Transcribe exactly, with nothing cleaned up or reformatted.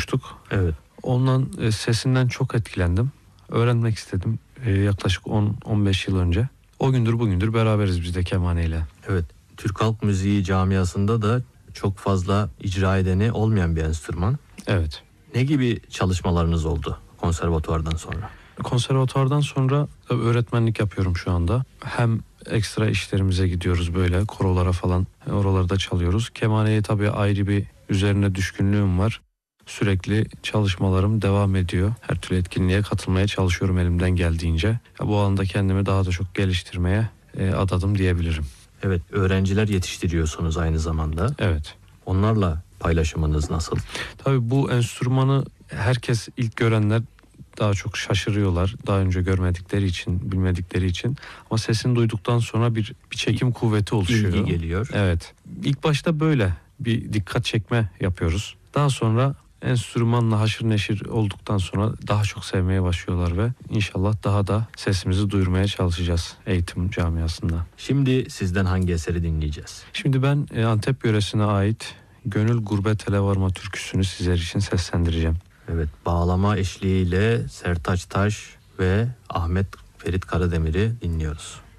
okumuştuk. Evet. Ondan e, sesinden çok etkilendim. Öğrenmek istedim e, yaklaşık on on beş yıl önce. O gündür bugündür beraberiz biz de kemaneyle. Evet. Türk halk müziği camiasında da çok fazla icra edeni olmayan bir enstrüman. Evet. Ne gibi çalışmalarınız oldu konservatuvardan sonra? Konservatuvardan sonra tabii öğretmenlik yapıyorum şu anda. Hem ekstra işlerimize gidiyoruz böyle korolara falan, oralarda çalıyoruz. Kemaneye tabii ayrı bir üzerine düşkünlüğüm var. Sürekli çalışmalarım devam ediyor. Her türlü etkinliğe katılmaya çalışıyorum elimden geldiğince. Ya bu alanda kendimi daha da çok geliştirmeye e, adadım diyebilirim. Evet, öğrenciler yetiştiriyorsunuz aynı zamanda. Evet. Onlarla paylaşımınız nasıl? Tabii bu enstrümanı herkes, ilk görenler daha çok şaşırıyorlar. Daha önce görmedikleri için, bilmedikleri için. Ama sesini duyduktan sonra bir, bir çekim kuvveti oluşuyor. İlgi geliyor. Evet. İlk başta böyle bir dikkat çekme yapıyoruz. Daha sonra enstrümanla haşır neşir olduktan sonra daha çok sevmeye başlıyorlar ve inşallah daha da sesimizi duyurmaya çalışacağız eğitim camiasında. Şimdi sizden hangi eseri dinleyeceğiz? Şimdi ben e, Antep yöresine ait Gönül Gurbet Ele Varma türküsünü sizler için seslendireceğim. Evet, bağlama eşliğiyle Sertaç Taş ve Ahmet Ferit Karademir'i dinliyoruz.